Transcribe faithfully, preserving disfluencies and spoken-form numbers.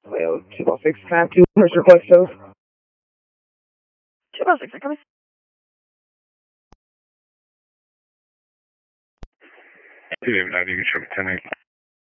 Well, two oh six, can I have two first request those? two oh six, I come in. Two David, I think you can show ten eight.